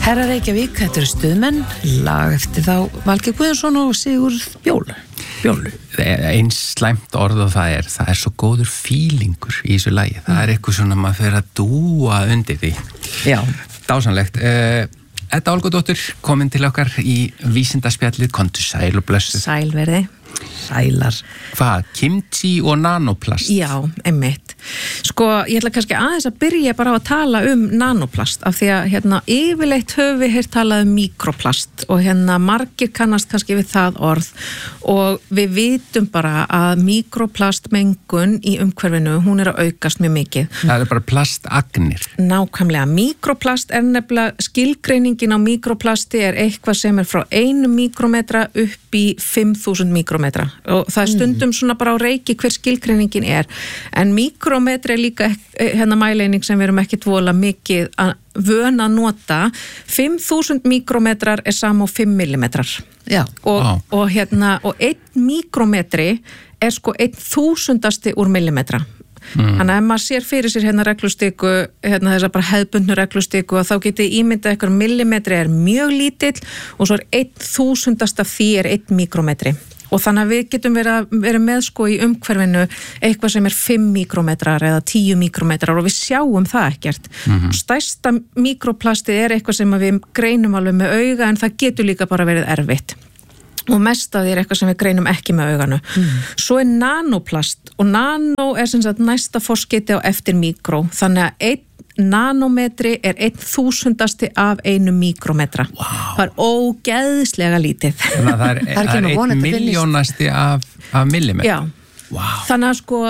Herra Reykjavík, þetta stuðmenn, lag eftir þá Valgeir Guðjónsson og Sigurð Bjólu. Eins slæmt orð og það er svo góður fílingur í þessu lagi. Það er eitthvað svona maður fyrir að dúa undir því. Já. Dásamlegt. Edda Olgudóttir komin til okkar í vísindaspjallið, komdu sæl og blessuð. Sælverði. Sælar. Hvað? Kimchi og nanoplast? Já, einmitt. Sko, ég ætla kannski aðeins að byrja bara á að tala nanoplast af því að yfirleitt höfum við heyrt talað mikroplast og margir kannast kannski við það orð og við vitum bara að mikroplastmengun í umhverfinu, hún að aukast mjög mikið. Það bara plastagnir. Nákvæmlega. Mikroplast nefnilega, skilgreiningin á mikroplasti eitthvað sem frá 1 mikrometra upp í 5.000 mikrometra og það stundum svona bara á reiki hver skilgreiningin en mikrometri líka mæleining sem við erum ekki voðalega mikið að vön að nota. 5.000 mikrometrar sama á 5 millimetrar. Já. Og 1 mikrometri sko 1.000 úr millimetra. Þannig að ef maður sér fyrir sér reglustiku, þessa bara hefðbundnu reglustiku og þá getið ímyndað eitthvað millimetri mjög lítill og svo 1.000 af því 1 mikrometri. Og þannig að við getum verið með sko í umhverfinu eitthvað sem 5 mikrometrar eða 10 mikrometrar og við sjáum það ekkert. Stærsta mikroplastið eitthvað sem við greinum alveg með auga en það getur líka bara verið erfitt. Og mest af því eitthvað sem við greinum ekki með auganu. Svo nanoplast og nano sem sagt næsta forskeytið á eftir mikró. Þannig að 1 nanometri 1.000 af 1 mikrometra. Wow. Það ógeðslega lítið. Þannig að það er 1 milljónasti af millimetra. Já. Wow. Þannig að sko,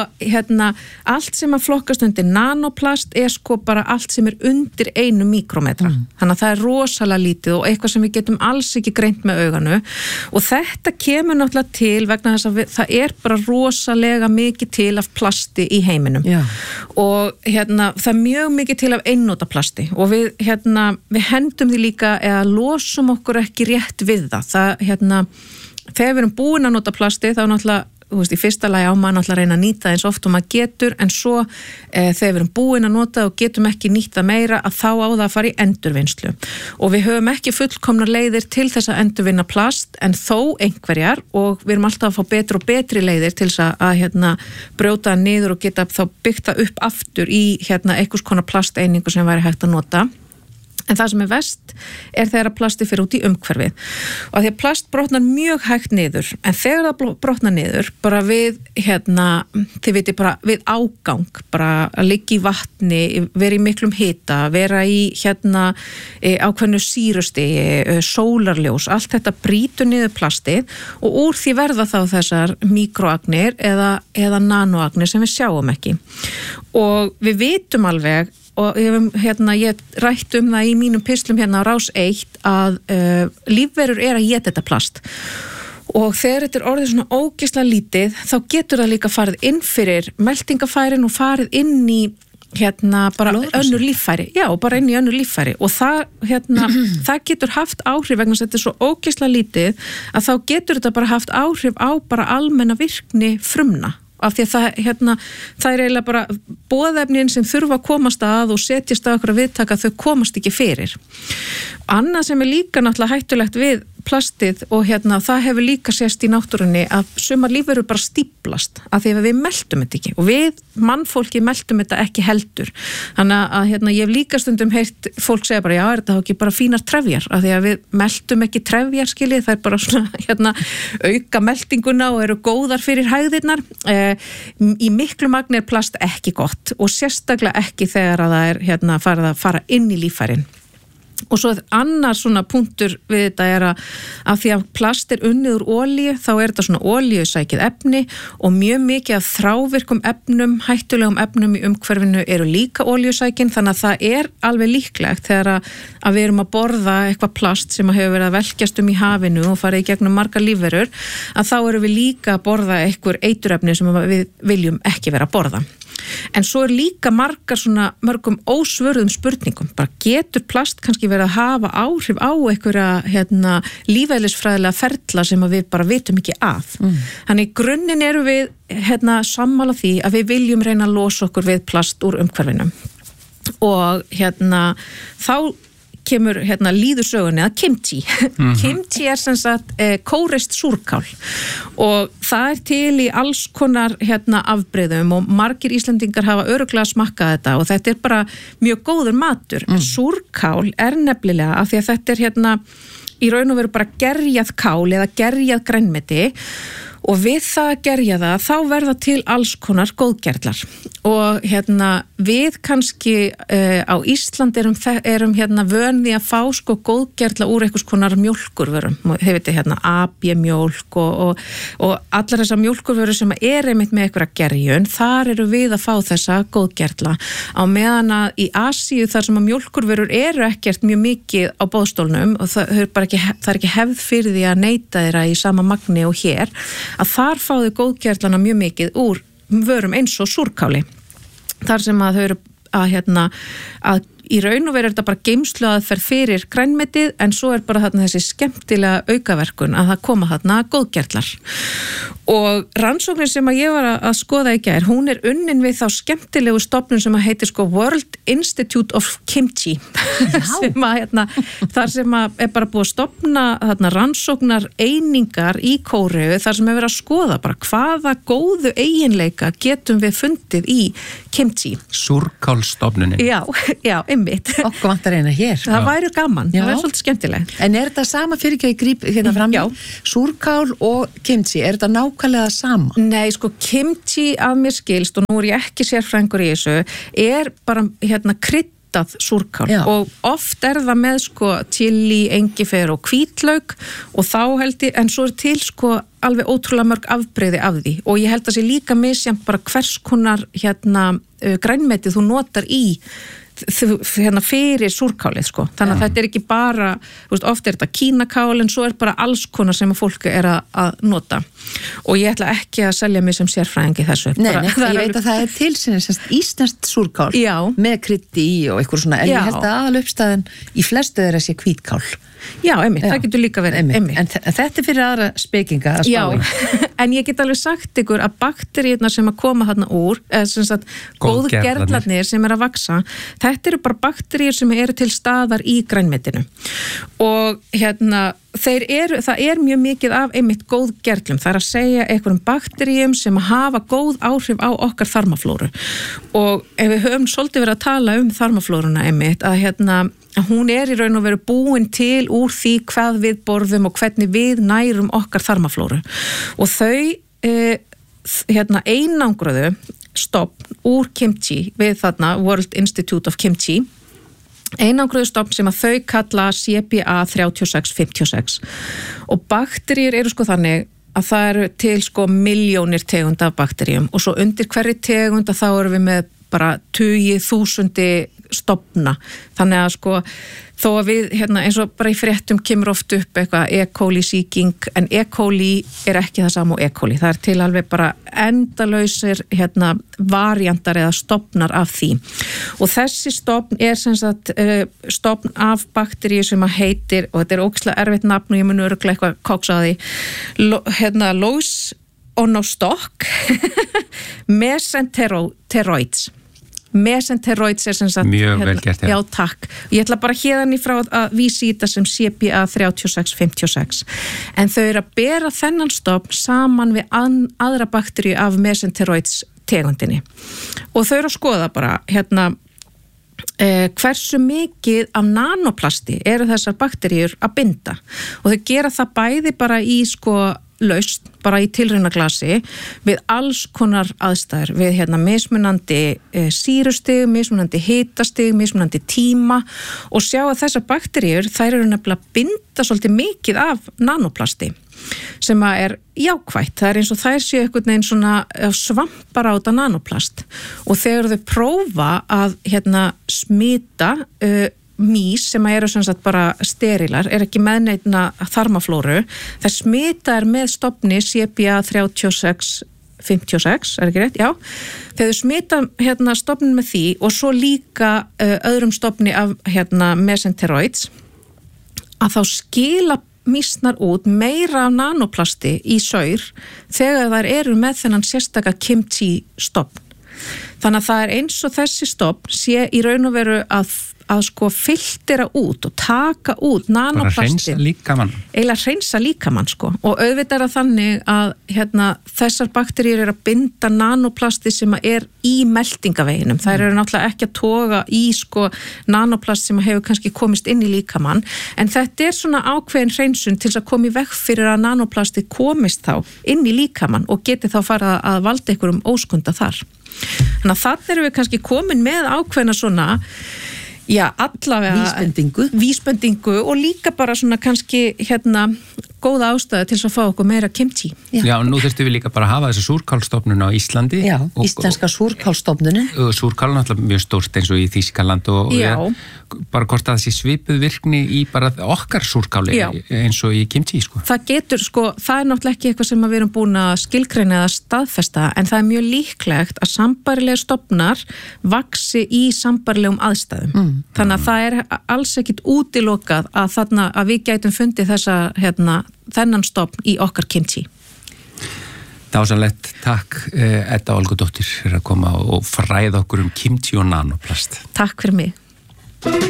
allt sem að flokkast undir nanoplast sko bara allt sem undir 1 mikrometra. Þannig að það rosalega lítið og eitthvað sem við getum alls ekki greint með auganu og þetta kemur náttúrulega til vegna þess að það bara rosalega mikið til af plasti í heiminum. Já. Og það mjög mikið til af einnota plasti og við hendum því líka eða losum okkur ekki rétt við það. Þegar við erum búin að nota plasti þá náttúrulega í fyrsta lagi á maður náttúrulega reyna að nýta eins oft og maður getur en svo þegar við erum búin að nota og getum ekki nýta meira að þá á það að fara í endurvinnslu og við höfum ekki fullkomnar leiðir til þess að endurvinna plast en þó einhverjar og við erum alltaf að fá betri og betri leiðir til þess að brjóta niður og geta þá byggt það upp aftur í einhvers konar plasteiningu sem væri hægt að nota. En það sem verst þegar að plasti fyrir út í umhverfið. Og að því að plast brotnar mjög hægt niður, en þegar það brotnar niður, bara við, þið viti bara við ágang, bara að liggja í vatni, vera í miklum hita, vera í ákveðnu sýrustigi, sólarljós, allt þetta brýtur niður plastið og úr því verða þá þessar mikroagnir eða nanoagnir sem við sjáum ekki. Og við vitum alveg og ég rætt það í mínum pislum á Rás 1 að lífverur að éta þetta plast og þegar þetta orðið svona ógeðslega lítið þá getur það líka farið inn fyrir meltingafærin og farið inn í bara önnur líffæri bara inn í önnur líffæri og það getur haft áhrif vegna þess að þetta svo ógeðslega lítið að þá getur þetta bara haft áhrif á bara almenna virkni frumna af því að það eiginlega bara boðefnin sem þurfa að komast að og setjast að okkur að viðtaka þau komast ekki fyrir. Annað sem líka náttúrulega hættulegt við plastið og það hefur líka sést í náttúrunni að sumar lífverur bara stíplast af því að við meltum þetta ekki og við mannfólki meltum þetta ekki heldur. Þannig að ég hef líka stundum heyrt fólk segja bara þetta þá ekki bara fínar trefjar af því að við meltum ekki trefjar skiljið, það bara svona auka meltinguna og eru góðar fyrir hægðirnar. Í miklu magni plast ekki gott og sérstaklega ekki þegar að það farið að fara inn í líffærin. Og svo annar svona punktur við þetta að því að plast unnið úr olíu, þá þetta svona olíusækið efni og mjög mikið af þrávirkum efnum, hættulegum efnum í umhverfinu eru líka olíusækin, þannig að það alveg líklegt þegar að við erum að borða eitthvað plast sem hefur verið að velkjast í hafinu og farið í gegnum margar lífverur, að þá erum við líka að borða eitthvað eiturefni sem við viljum ekki vera að borða. En svo líka mörgum ósvöruðum spurningum. Bara getur plast kannski verið að hafa áhrif á einhverja lífeðlisfræðilega ferla sem við bara vitum ekki af. Þannig í grunninn erum við sammála því að við viljum reyna að losa okkur við plast úr umhverfinu. Og þá kemur líður sögunni að kimchi. Kimchi sem sagt kóreist súrkál og það til í alls konar afbrigðum og margir Íslendingar hafa örugglega smakkað þetta og þetta bara mjög góður matur. Súrkál nefnilega af því að þetta í raun og veru bara gerjað kál eða gerjað grænmeti og við það að gerja það þá verða til alls konar góðgerlar og við kannski á Íslandi erum vön því að fá sko góðgerla úr einhvers konar mjólkurvörum, þið veitir AB-mjólk og allar þessar mjólkurvörur sem einmitt með einhverja gerjun, þar eru við að fá þessa góðgerla á meðan að í Asíu þar sem að mjólkurvörur eru ekkert mjög mikið á boðstólnum og það er ekki hefð fyrir því að neyta þeirra í sama magni og hér að þar fáðu góðgerlana mjög mikið úr vörum eins og súrkáli. Þar sem að þau eru að í raun og veru þetta bara geymsluaðferð fyrir grænmetið en svo bara þessi skemmtilega aukaverkun að það koma góðgerlar. Og rannsóknin sem að ég var að skoða í gær, hún unnin við þá skemmtilegu stofnun sem að heitir sko World Institute of Kimchi sem að þar sem að bara búið að stofna rannsóknar einingar í Kóreu þar sem verið að skoða bara hvaða góðu eiginleika getum við fundið í kimchi. Súrkálstofnunin. Já, einmitt. Okkur vantar eina hér. Það væri gaman, það væri svolítið skemmtilegt. En þetta sama fyrir ekki að ég gríp fram? Já. Súrkál og kimchi, þetta nákvæmlega sama? Nei, sko kimchi að mér skilst og nú ég ekki sérfræðingur í þessu, bara kryddað súrkál og oft það með sko chili, engifer og hvítlauk og þá held ég, en svo til sko alveg ótrúlega mörg afbrigði af því og ég held að sé líka misjafnt bara hvers konar grænmetið þú notar í fyrir súrkálið sko. Þannig að þetta ekki bara, oft þetta kínakál en svo bara alls konar sem að fólk að nota. Og ég ætla ekki að selja mig sem sérfræðingi þessu. Nei, ég veit að það til sinni íslenskt súrkál með kryddi í og eitthvað svona, en ég held að aðaluppstæðan í flestu þeirra sé hvítkál. Já, einmitt, það getur líka verið. En þetta fyrir aðra spekinga að spá í. En ég get alveg sagt ykkur að bakteríurnar sem að koma þarna úr, góðgerlarnir sem að vaksa, þetta eru bara bakteríur sem eru til staðar í grænmetinu. Og það mjög mikið af einmitt góðgerlum, það að segja einhverjum bakteríum sem hafa góð áhrif á okkar þarmaflóru. Og ef við höfum svolítið verið að tala þarmaflóruna einmitt, að hún í raun og veru búin til úr því hvað við borðum og hvernig við nærum okkar þarmaflóru. Og þau einangruðu stofn úr kimchi við World Institute of Kimchi, einangruðu stofn sem að þau kalla CPA 3656 og bakteríur eru sko þannig að það eru til sko milljónir tegunda af bakteríum og svo undir hverri tegunda þá erum við með bara 20.000 stofna. Þannig að sko þó að við eins og bara í fréttum kemur oft upp eitthvað E. coli sýking en E. coli ekki það sama og E. coli. Það til alveg bara endalausir variantar eða stofnar af því. Og þessi stofn sem sagt stofn af bakteríu sem að heitir, og þetta ógeðslega erfitt nafn og ég mun örugglega eitthvað koksa á því, Lois onostock mesenteroids. Mesenteroids sem sagt mjög vel gert. Já, takk. Ég ætla bara hérðan í frá að vísi í þetta sem CPA 3656. En þau eru að bera þennan stofn saman við aðra bakteríu af mesenteroids tegundinni. Og þau eru að skoða bara hversu mikið af nanoplasti eru þessar bakteríur að binda. Og þau gera það bæði bara í laust, bara í tilraunaglasi við alls konar aðstæður við mismunandi sýrustig, mismunandi hitastig, mismunandi tíma og sjá að þessar bakteríur þær eru nefnilega að binda svolítið mikið af nanoplasti sem að jákvætt. Það eins og þær séu einhvern veginn svona svampar á þetta nanoplast og þegar þau prófa að smita mýs sem eru sem sagt bara sterilar, ekki með neina þarmaflóru, það smita með stofni CPA 3656, ekki rétt? Já. Þegar þau smita stofnin með því og svo líka öðrum stofni af mesenteroids, að þá skila mýsnar út meira af nanoplasti í saur þegar þær eru með þennan sérstaka kimchi stofn. Þannig að það eins og þessi stofn sé í raun og veru að að sko filtera út og taka út nanoplastin. Eiginlega hreinsa líkamann sko og auðvitað þannig að þessar bakteríur eru að binda nanoplasti sem er í meltingaveginum. Þær eru náttúrulega ekki að toga í sko nanoplast sem hefur kannski komist inn í líkamann en þetta er svona ákveðin hreinsun til að koma í veg fyrir að nanoplasti komist þá inn í líkamann og geti þá fara að valda einhverjum óskunda þar. Þannig að það erum við kannski komin með ákveðna svona allavega vísbendingu og líka bara svona kannski góða ástæðu til að fá okkur meira kimchi. Já, nú þurftum við líka bara að hafa þessu súrkálstofnun á Íslandi. Já, íslenska súrkálstofnunin. Súrkál er náttúrulega mjög stórt eins og í Þýskaland og bara hvort að þessi svipuð virkni í bara okkar súrkáli eins og í kimchi, sko. Það getur, það er náttúrulega ekki eitthvað sem við erum búin að skilgreina eða staðfesta, en það er mjög líklegt að sambærilega stofnar vaxi í sambærilegum aðstæðum. Þannig að það er alls ekkit útilokað að við gætum fundið þennan stofn í okkar kimchi. Dásanlegt, takk Edda Olgudóttir fyrir að koma og fræða okkur kimchi og nanoplast. Takk fyrir mig.